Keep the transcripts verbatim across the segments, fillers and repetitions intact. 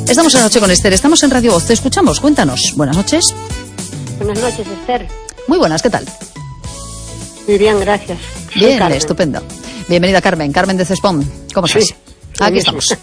Estamos en Noche con Esther, estamos en Radio Voz, te escuchamos, cuéntanos. Buenas noches. Buenas noches, Esther. Muy buenas, ¿qué tal? Muy bien, gracias. Soy Bien, Carmen. Estupendo. Bienvenida, Carmen, Carmen de Cespón. ¿Cómo estás? Sí, Aquí mismo. estamos.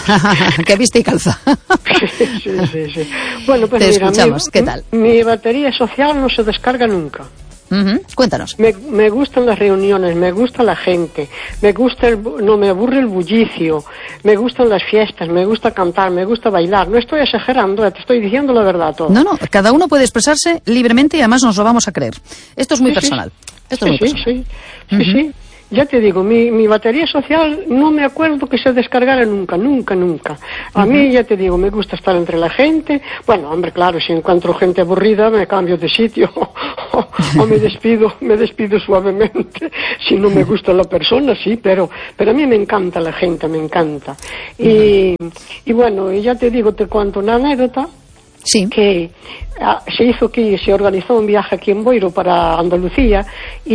Que viste y calza. sí, sí, sí, sí. Bueno, pues Te mira, escuchamos, mi, ¿qué tal? Mi batería social no se descarga nunca. Uh-huh. Cuéntanos. Me, me gustan las reuniones, me gusta la gente, me gusta el, bu- no me aburre el bullicio, me gustan las fiestas, me gusta cantar, me gusta bailar. No estoy exagerando, eh, te estoy diciendo la verdad todo. No, no, cada uno puede expresarse libremente y además nos lo vamos a creer. Esto es muy Sí, sí. personal. Esto sí, es muy sí, personal. sí, sí, sí. Ya te digo, mi, mi batería social no me acuerdo que se descargara nunca, nunca, nunca. A mí, ya te digo, me gusta estar entre la gente. Bueno, hombre, claro, si encuentro gente aburrida me cambio de sitio o, o me despido, me despido suavemente. Si no me gusta la persona, sí, pero, pero a mí me encanta la gente, me encanta. Y, y bueno, ya te digo, te cuento una anécdota. Sí. Que ah, se hizo aquí, se organizó un viaje aquí en Boiro para Andalucía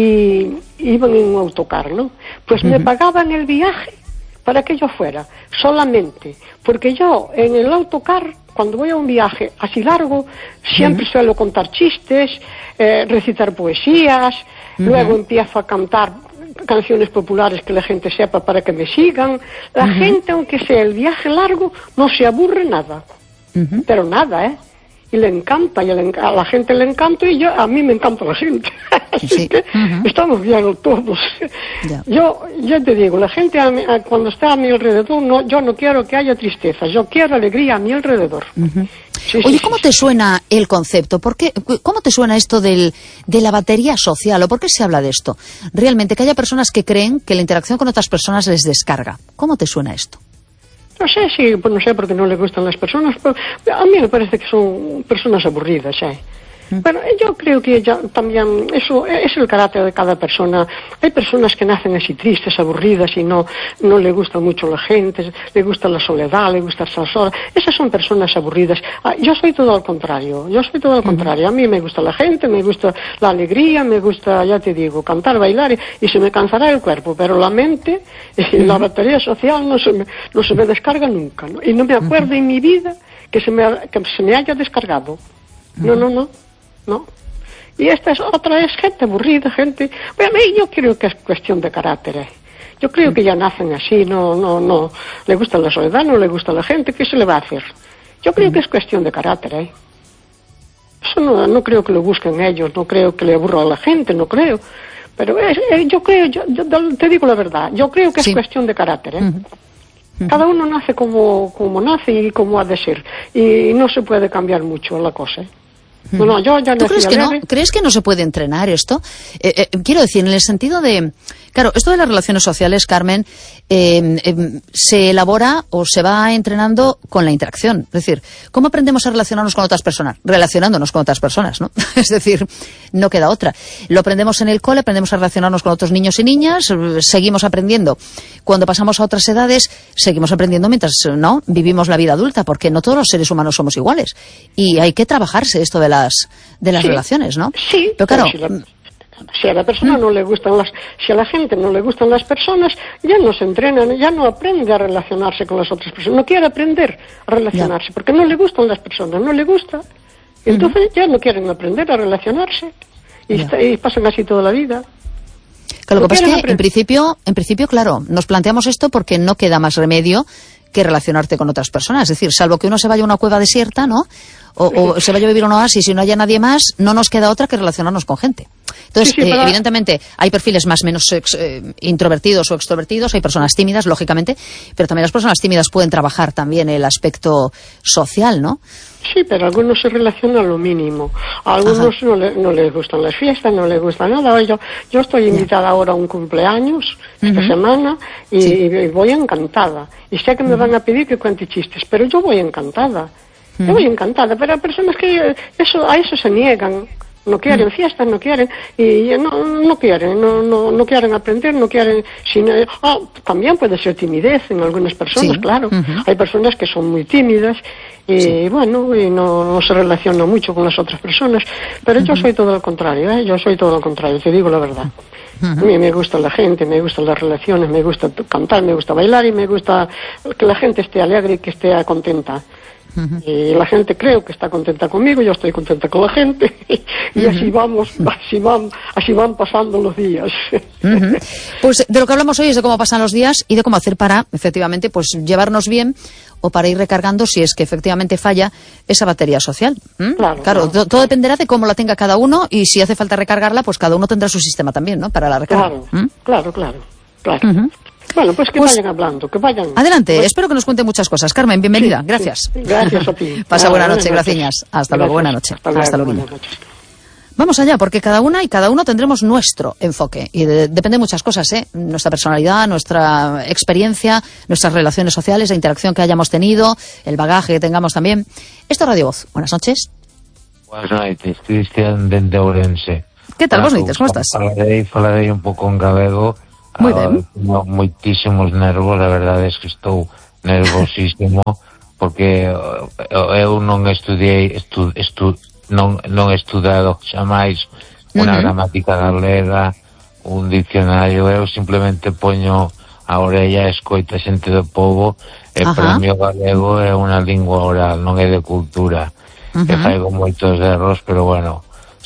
y iban en un autocar, ¿no? Pues me pagaban el viaje para que yo fuera, solamente, porque yo en el autocar, cuando voy a un viaje así largo, siempre uh-huh. suelo contar chistes, eh, recitar poesías, uh-huh. luego empiezo a cantar canciones populares que la gente sepa para que me sigan. La uh-huh. gente, aunque sea el viaje largo, no se aburre nada. Uh-huh. Pero nada, ¿eh? Y le encanta, y le, a la gente le encanta y yo, a mí me encanta la gente. Así sí. que uh-huh. estamos bien todos. Yeah. Yo, yo te digo, la gente a mi, a, cuando está a mi alrededor, no, yo no quiero que haya tristeza, yo quiero alegría a mi alrededor. Uh-huh. Sí, Oye, sí, ¿cómo sí, te sí. suena el concepto? ¿Por qué, ¿Cómo te suena esto del, de la batería social? ¿O por qué se habla de esto? Realmente, que haya personas que creen que la interacción con otras personas les descarga. ¿Cómo te suena esto? No sé si, pues no sé, porque no le gustan las personas, pero a mí me parece que son personas aburridas, ¿eh? Bueno, yo creo que ya también eso es el carácter de cada persona. Hay personas que nacen así tristes, aburridas y no no le gusta mucho la gente, le gusta la soledad, le gusta estar sola. Esas son personas aburridas. Ah, yo soy todo al contrario, yo soy todo al contrario. A mí me gusta la gente, me gusta la alegría, me gusta, ya te digo, cantar, bailar y, y se me cansará el cuerpo, pero la mente y la batería social no se me, no se me descarga nunca, ¿no? Y no me acuerdo en mi vida que se me, que se me haya descargado. No, no, no. ¿No? Y esta es otra, es gente aburrida, gente... Bueno, yo creo que es cuestión de carácter, ¿eh? Yo creo que ya nacen así, no, no, no... Le gusta la soledad, no le gusta la gente, ¿qué se le va a hacer? Yo creo que es cuestión de carácter, ¿eh? Eso no, no creo que lo busquen ellos, no creo que le aburra a la gente, no creo. Pero es, eh, yo creo, yo, yo te digo la verdad, yo creo que es sí. cuestión de carácter, ¿eh? Uh-huh. Uh-huh. Cada uno nace como, como nace y como ha de ser. Y no se puede cambiar mucho la cosa, ¿eh? No, no, yo ya ¿Tú crees que, no, leve. crees que no se puede entrenar esto? Eh, eh, quiero decir, en el sentido de... Claro, esto de las relaciones sociales, Carmen, eh, eh, se elabora o se va entrenando con la interacción. Es decir, ¿cómo aprendemos a relacionarnos con otras personas? Relacionándonos con otras personas, ¿no? Es decir, no queda otra. Lo aprendemos en el cole, aprendemos a relacionarnos con otros niños y niñas, seguimos aprendiendo. Cuando pasamos a otras edades, seguimos aprendiendo mientras no vivimos la vida adulta, porque no todos los seres humanos somos iguales. Y hay que trabajarse esto de las, de las sí. relaciones, ¿no? Sí, pero claro... Pero si la... Si a la persona no le gustan las, si a la gente no le gustan las personas, ya no se entrena, ya no aprende a relacionarse con las otras personas, no quiere aprender a relacionarse, ya. porque no le gustan las personas, no le gusta, y entonces uh-huh. ya no quieren aprender a relacionarse, y, está, y pasan así toda la vida. Claro, lo que pasa es que en principio, en principio, claro, nos planteamos esto porque no queda más remedio que relacionarte con otras personas, es decir, salvo que uno se vaya a una cueva desierta, ¿no? O, o se vaya a vivir a un oasis y no haya nadie más, no nos queda otra que relacionarnos con gente. Entonces, sí, sí, para... eh, evidentemente, hay perfiles más o menos ex, eh, introvertidos o extrovertidos, hay personas tímidas, lógicamente, pero también las personas tímidas pueden trabajar también el aspecto social, ¿no? Sí, pero algunos se relacionan a lo mínimo. A algunos no, le, no les gustan las fiestas, no les gusta nada. Yo, yo estoy invitada yeah. ahora a un cumpleaños esta uh-huh. semana y, sí. y voy encantada. Y sé que me uh-huh. van a pedir que cuente chistes, pero yo voy encantada. Uh-huh. Yo voy encantada, pero hay personas que eso, a eso se niegan. No quieren uh-huh. fiestas, no quieren, y no, no quieren, no, no, no quieren aprender, no quieren... Sino, oh, también puede ser timidez en algunas personas, sí. claro. Uh-huh. Hay personas que son muy tímidas y sí. bueno, y no, no se relaciona mucho con las otras personas, pero uh-huh. yo soy todo lo contrario, ¿eh? Yo soy todo lo contrario, te digo la verdad. Uh-huh. A mí me gusta la gente, me gustan las relaciones, me gusta cantar, me gusta bailar y me gusta que la gente esté alegre y que esté contenta. Uh-huh. Y la gente creo que está contenta conmigo, yo estoy contenta con la gente y uh-huh. así vamos, así van, así van pasando los días. Uh-huh. Pues de lo que hablamos hoy es de cómo pasan los días y de cómo hacer para, efectivamente, pues llevarnos bien o para ir recargando si es que efectivamente falla esa batería social. ¿Mm? Claro, claro, claro. Todo dependerá de cómo la tenga cada uno y si hace falta recargarla, pues cada uno tendrá su sistema también, ¿no? Para la recarga. Claro, ¿Mm? claro, claro, claro. Uh-huh. Bueno, pues que pues, vayan hablando, que vayan. Adelante, pues, espero que nos cuente muchas cosas. Carmen, bienvenida, sí, gracias. Sí, gracias a ti. Pasa ah, buena noche, gracias. Hasta luego, buena noche. Hasta luego, Hasta luego. buenas noches. Vamos allá, porque cada una y cada uno tendremos nuestro enfoque. Y de, depende de muchas cosas, ¿eh? Nuestra personalidad, nuestra experiencia, nuestras relaciones sociales, la interacción que hayamos tenido, el bagaje que tengamos también. Esto es Radio Voz. Buenas noches. Buenas noches, Cristian dende Ourense. ¿Qué tal, vos noites? ¿Cómo estás? Falarei, falarei un pouco en galego. Muy ben. Ah, moitísimos nervos, a verdade é que estou nervosísimo, porque eu non estudiei, estu, estu, non, non estudado xamais unha uh-huh. gramática galega, un diccionario, eu simplemente poño a orella e escoito a xente do povo, e uh-huh. para mí o galego é unha lingua oral, non é de cultura, uh-huh. e faigo moitos erros, pero bueno,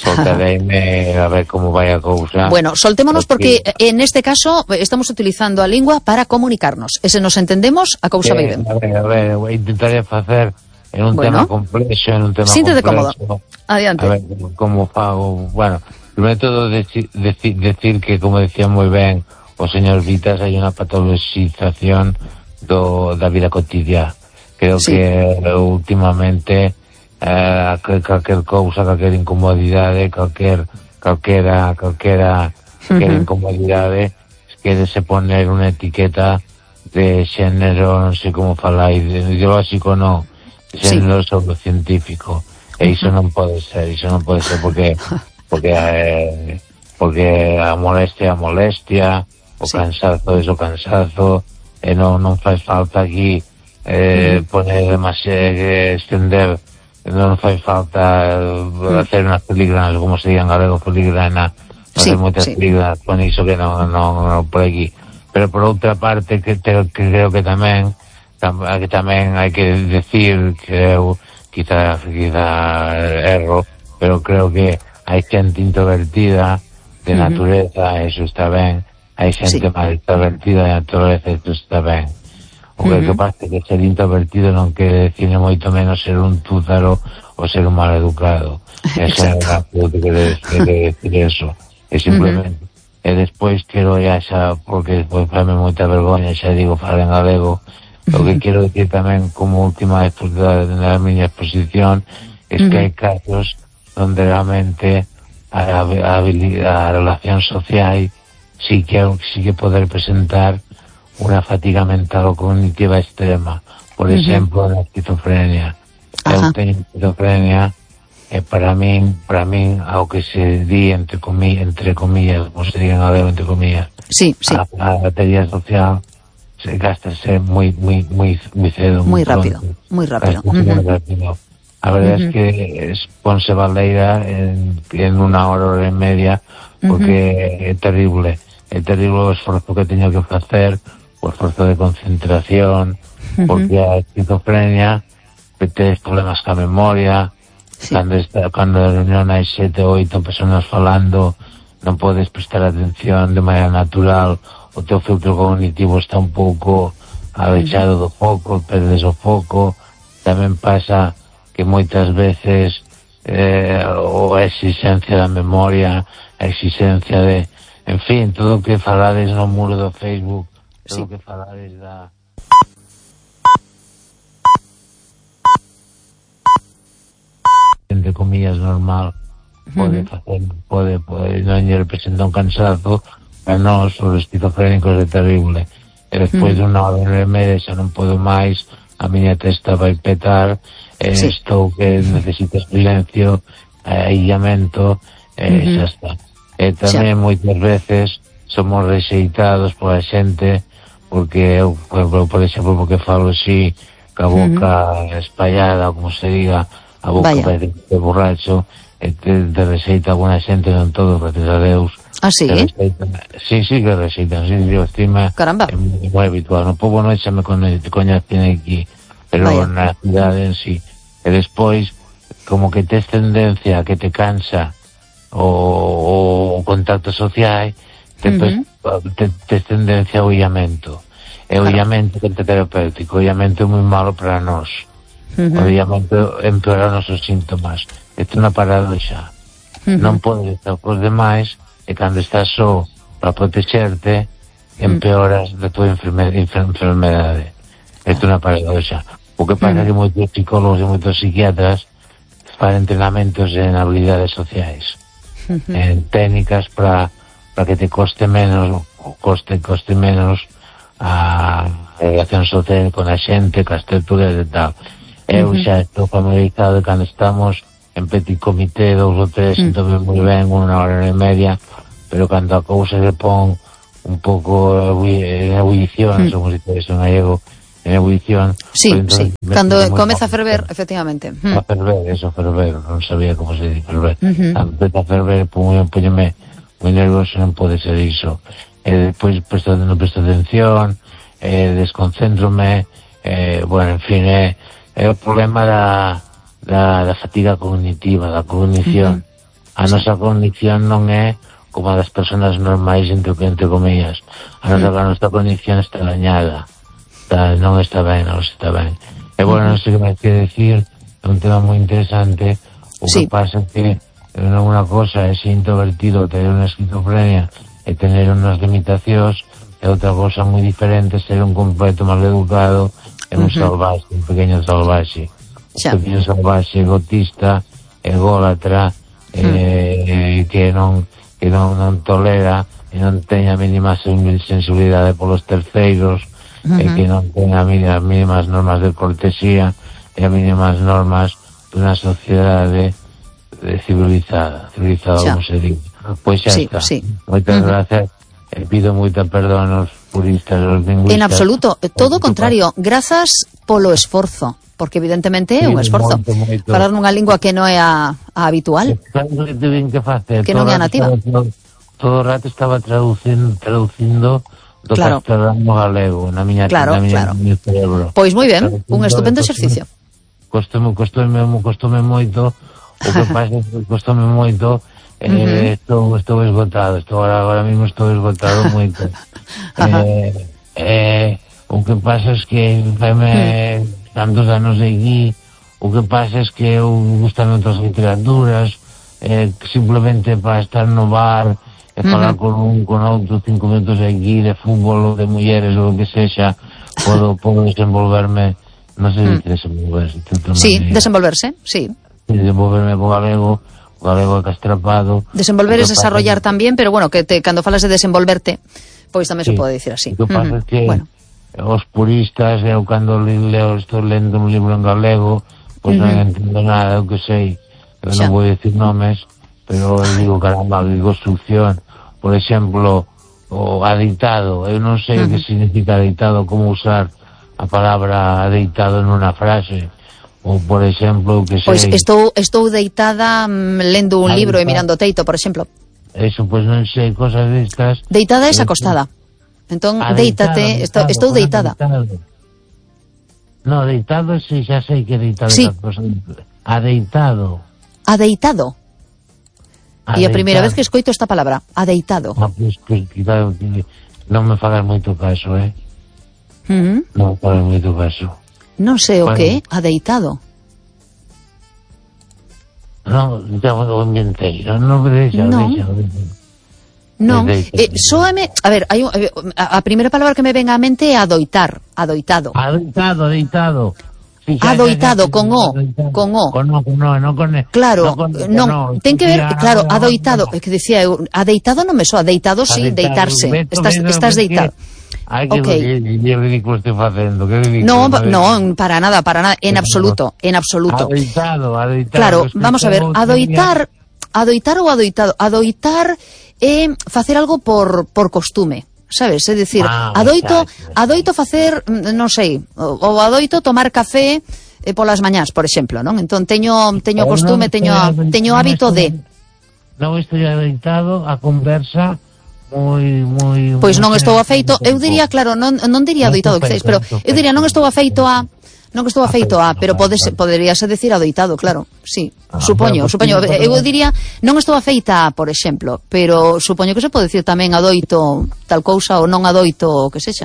soltareime a ver como vai a cousa. Bueno, soltémonos porque, porque en este caso estamos utilizando a lingua para comunicarnos. E se nos entendemos, a cousa vai ben. A ver, a ver, intentaré facer en un bueno, tema complexo, en un tema siéntete complexo. Cómodo. Adiante. A ver, como fago, bueno, primeiro todo decir, decir, decir que, como decía moi ben o señor Vitas, hai unha patologización do, da vida cotidiana. Creo sí. que últimamente Uh, calquer cousa, calquer incomodidade, calquer calquera, calquera, calquera uh-huh. incomodidade, quérese poner unha etiqueta de xénero, non sei como faláis, de ideolóxico non, de xénero sí. pseudocientífico, e iso non pode ser, iso non pode ser porque porque eh, porque a molestia a molestia, o sí. cansazo é o cansazo, e non, non faz falta aquí eh, uh-huh. poner demasiado, eh, extender. Non fai falta uh, hacer unas filigranas, como se diga en galego, filigrana, sí, hacer moitas sí. filigranas con iso que non, non, non por aquí. Pero por outra parte, que, te, que creo que tamén tam, que tamén hai que decir que eu quizá, quizá erro, pero creo que hai xente introvertida de natureza, uh-huh. eso está ben, hai xente sí. máis introvertida de natureza, eso está ben. O que, uh-huh. que pasa que ser introvertido non quere decir moito menos ser un túzaro ou ser un mal educado. Esa é a que quere decir eso. E simplemente. Uh-huh. E despois quero ya xa, porque despois fame moita vergoña, xa digo, falar en galego. Uh-huh. O que quero decir tamén como última da, da miña exposición es uh-huh. que hai casos onde realmente a, a, a, a relación social sí que, sí que poder presentar una fatiga mental o cognitiva extrema, por uh-huh. exemplo, na esquizofrenia. Eu teño esquizofrenia e para min, para min, ao que se di entre comillas, entre comillas, como se diga en galego, entre comillas, sí, sí. A, a batería social se gastase moi, moi, moi, moi cedo, moi rápido, moi rápido. Uh-huh. Muy rápido. A verdade uh-huh. es que es ponse baleira en, en unha hora, hora e media, porque uh-huh. é terrible, é terrible o esforzo que teño que facer, o esforzo de concentración, uh-huh. porque a esquizofrenia tedes problemas ca memoria, sí. cando, está, cando a reunión hai sete ou oito personas falando, non podes prestar atención de maneira natural, o teu filtro cognitivo está un pouco alexado uh-huh. do foco, perdes o foco. Tamén pasa que moitas veces eh, o a exigencia da memoria, a exigencia de, en fin, todo o que falades no muro do Facebook, todo o sí. que falades da... entre comillas normal, pode uh-huh. facer, pode, pode, non lle representa un cansazo, a nós, os esquizofrénicos, é terrible. E despois uh-huh. de unha hora e media xa non podo máis, a miña testa vai petar, e sí. estou que necesito silencio, aillamento, e uh-huh. xa está. E tamén xa. moitas veces somos rexeitados pola xente, porque eu, por, por exemplo, porque falo así, ca boca uh-huh. espallada, como se diga, a boca parece que é borracho, e te, te receita alguna xente, non todo, gracias a Deus. Ah, sí? Sí, sí que receitan, sí, yo estima. Caramba. É moi habitual. No povo non xa me coñecen aquí, pero Vaya. Na cidade en sí. E despois, como que tes tendencia, que te cansa o, o contacto social, despois uh-huh. te, tes tendencia ao illamento. E o illamento que é terapéutico, o illamento é moi malo para nós. Uh-huh. O illamento empeora os nosos síntomas. Isto é unha paradoxa. Uh-huh. Non podes estar cos demais, e cando estás só para protegerte, empeoras uh-huh. da tua enferme, enfermedade. Isto é unha paradoxa. O que pasa uh-huh. que moitos psicólogos e moitos psiquiatras fan entrenamentos en habilidades sociais, uh-huh. en técnicas para para que te coste menos, coste, coste menos a relación social con a xente, con as estruturas e tal. Eu uh-huh. xa estou familiarizado cando estamos en petit comité, dous ou tres, uh-huh. entón moi ben, unha hora e media, pero cando a cousa se pon un pouco en ebullición, uh-huh. somos dices en gallego, en ebullición. Sí, pues sí, cando comeza a ferver, efectivamente. Uh-huh. A ferver, eso, ferver, non sabía como se dice ferver. Uh-huh. Cando empeza a ferver, poñeme moi nervioso, non pode ser iso. E despois presto, non presto atención, eh, desconcéntrome, eh, bueno, en fin, é, é o problema da, da, da fatiga cognitiva, da cognición. Uh-huh. A nosa cognición non é como a das personas normais, entre, entre comillas. A nosa, uh-huh. a nosa cognición está dañada, está, non está ben, non está ben. E bueno, non sei que me quer decir, é un tema moi interesante. O sí. que pasa é que non unha cosa é ser introvertido, ter unha esquizofrenia e tener unhas limitacións, e outra cosa moi diferente ser un completo mal educado e un uh-huh. salvaxe, un pequeño salvaxe. Un pequeño salvaxe egotista, ególatra, uh-huh. eh, que non que non, non tolera e non teña a mínima sensibilidade polos terceiros, uh-huh. e que non teña as mínimas normas de cortesía e as mínimas normas dunha sociedade civilizada, civilizada, xa. Como se diga. Pois xa sí, está. Sí. Moitas uh-huh. gracias. E pido moita perdón aos puristas, aos lingüistas. En absoluto, todo o contrario. Grazas polo esforzo, porque evidentemente é sí, un esforzo. Moito, moito. Falar nunha lingua que non é a, a habitual. Claro que ten que facer. Que non é a nativa. Todo, todo o rato estaba traducindo, traducindo do claro. castelano galego na miña, claro, na miña, claro. miña cerebro. Pois moi ben, un estupendo exercicio. Costome, costome, costome moito. O que pasa é que costome moito, eh, uh-huh. estou, estou esgotado, estou agora, agora mismo estou esgotado moito. eh, eh, o que pasa é que faime uh-huh. tantos anos de aquí, o que pasa é que eu gustan outras literaturas, eh, simplemente para estar no bar, e falar uh-huh. con un, con outro, cinco minutos aquí, de fútbol ou de mulleres ou o que sexa, podo, podo desenvolverme, non sei uh-huh. desenvolverse. Sí, desenvolverse, sí. desenvolverme co galego, o galego é castrapado. Desenvolver es desarrollar que... tamén, pero bueno, que te, cando falas de desenvolverte, pois tamén sí. se pode dicir así. O que pasa é uh-huh. que bueno. os puristas, eu cando leo, estou lendo un libro en galego, pois uh-huh. non entendo nada, eu que sei, eu non vou dicir nomes, pero eu digo, caramba, digo construcción, por exemplo, o adeitado, eu non sei uh-huh. o que significa adeitado, como usar a palabra adeitado nunha frase. Ou, por exemplo, que sei... Pois estou, estou deitada mm, lendo un libro e mirando o teito, por exemplo. Eso, pois non sei, cosas destas... Deitada é acostada. Entón, deítate, estou, estou deitada. No, deitado, sí, xa sei que deitado. Sí. Adeitado. Adeitado. E a primeira vez que escoito esta palabra, adeitado. Ah, pois, que, claro, que non me fagas moito caso, eh? Uh-huh. Non me fagas moito caso. Non sei o que é, adeitado. Non, xa o inventei, non me deixa, non. deixa, deixa. Non, eh, soame, a ver, hai un, a, a primeira palabra que me ven á mente é adoitar, adoitado. Adoitado, adeitado. Sí, xa, adoitado, xa, xa, con o, adoitado. con o. Con o, con o, non con e. Claro, non, con, non, no, ten que ver, no, claro, no, adoitado, no. É que decía eu, adeitado non me soa, adeitado sí, adeitado, deitarse, beto, estás, beto, estás deitado. Ai, que okay. ridículo estou facendo, que ridículo. No, no, para nada, para nada, en absoluto, en absoluto. Adoitado, adoitado. Claro, vamos a ver, adoitar, adoitar ou adoitado, adoitar é facer algo por, por costume, sabes? É dicir, ah, adoito, adoito facer, non sei, ou adoito tomar café eh, polas mañás, por exemplo, non? Entón teño teño costume, teño teño hábito de non estou adoitado a conversa moi moi Pois non estou afeito, eu diría, claro, non non diría adoitado, quizás, pero eu diría non estou afeito a non que estou afeito a, pero pode poderíase decir adoitado, claro. Sí, supoño, supoño, eu diría non estou afeita a, por exemplo, pero supoño que se pode decir tamén adoito tal cousa ou non adoito, que sexa.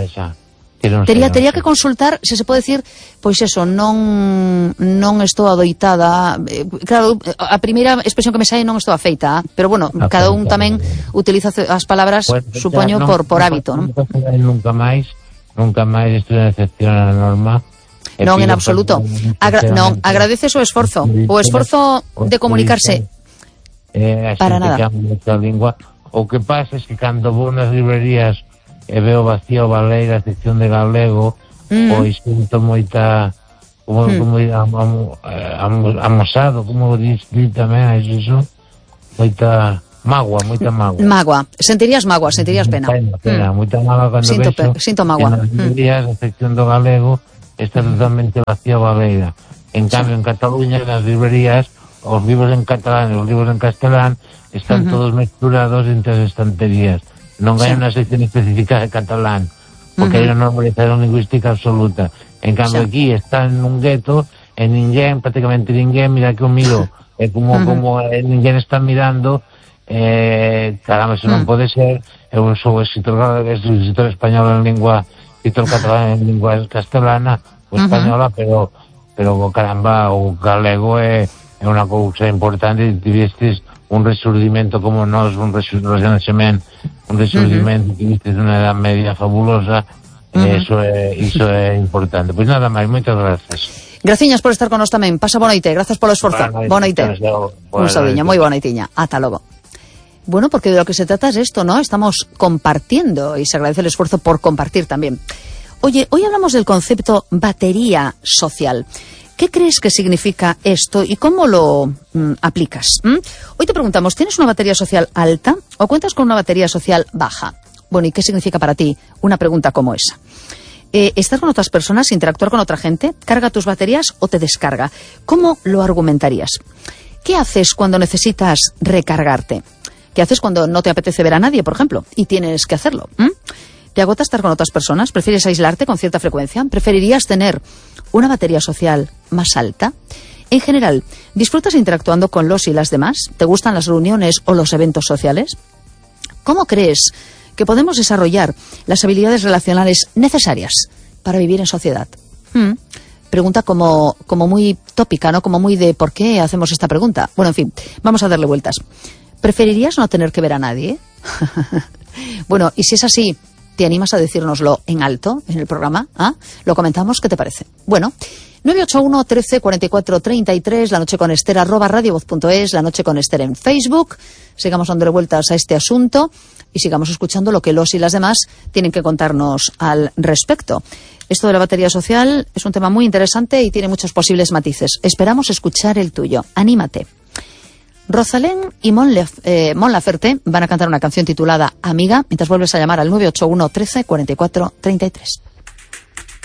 Tería, tería que consultar se se pode decir, pois eso, non non estou adoitada. Claro, a primeira expresión que me sae non estou afeita, pero bueno, cada un tamén utiliza as palabras, supoño, por por hábito, non? Nunca máis, nunca máis estou en excepción a norma. Non, en absoluto. Agra non, agradeces o esforzo, o esforzo de comunicarse. Eh, para nada. Lingua. O que pasa é que cando vou nas librerías e veo vacío a baleira, a sección de galego, mm. pois sinto moita, como, mm. como am, am, am, amosado, como diz tamén, é iso, moita magua, moita magua. Magua, sentirías magua, sentirías pena. Pena, pena, mm. moita magua cando sinto, vexo, sinto magua. nas librerías, a sección do galego, está totalmente vacía a baleira. En cambio, sí. en Cataluña, nas librerías, os libros en catalán e os libros en castelán están uh -huh. todos mezclados entre as estanterías. Non hai sí. unha sección específica de catalán, porque uh -huh. hai unha normalización lingüística absoluta. En cambio, sí. aquí está en un gueto, e ninguén, prácticamente ninguén, mira que o miro, é como, uh -huh. como eh, ninguén está mirando, eh, caramba, eso uh -huh. non pode ser, eu sou escritor, escritor español en lingua, escritor catalán en lingua castelana, ou española, uh -huh. pero, pero, caramba, o galego é, é unha cousa importante, e tivestes un resurdimento como nós, un resurdimento, un resurdimento, uh -huh. tivestes unha edad media fabulosa, uh -huh. e iso é, iso é importante. Pois nada máis, moitas gracias. Graciñas por estar con nós tamén. Pasa boa noite, grazas polo esforzo. Boa noite. Un saudiño, moi boa noitiña. Ata logo. Bueno, porque de lo que se trata es esto, ¿no? Estamos compartiendo y se agradece el esfuerzo por compartir también. Oye, hoy hablamos del concepto batería social. ¿Qué crees que significa esto y cómo lo mm, aplicas? ¿Mm? Hoy te preguntamos, ¿tienes una batería social alta o cuentas con una batería social baja? Bueno, ¿y qué significa para ti una pregunta como esa? Eh, ¿Estar con otras personas, interactuar con otra gente? ¿Carga tus baterías o te descarga? ¿Cómo lo argumentarías? ¿Qué haces cuando necesitas recargarte? ¿Qué haces cuando no te apetece ver a nadie, por ejemplo, y tienes que hacerlo? ¿Mm? ¿Te agota estar con otras personas? ¿Prefieres aislarte con cierta frecuencia? ¿Preferirías tener una batería social más alta? En general, ¿disfrutas interactuando con los y las demás? ¿Te gustan las reuniones o los eventos sociales? ¿Cómo crees que podemos desarrollar las habilidades relacionales necesarias para vivir en sociedad? ¿Mm? Pregunta como, como muy tópica, ¿no? Como muy de ¿por qué hacemos esta pregunta? Bueno, en fin, vamos a darle vueltas. ¿Preferirías no tener que ver a nadie? Bueno, y si es así, ¿te animas a decírnoslo en alto en el programa? ¿Ah? ¿Lo comentamos? ¿Qué te parece? Bueno, nueve ocho uno, trece, cuarenta y cuatro, treinta y tres, la noche con Esther, arroba radiovoz punto es, la noche con Esther en Facebook. Sigamos dándole vueltas a este asunto y sigamos escuchando lo que los y las demás tienen que contarnos al respecto. Esto de la batería social es un tema muy interesante y tiene muchos posibles matices. Esperamos escuchar el tuyo. Anímate. Rosalén y Mon, Lef, eh, Mon Laferte van a cantar una canción titulada Amiga, mientras vuelves a llamar al nueve ocho uno, trece, cuarenta y cuatro, treinta y tres.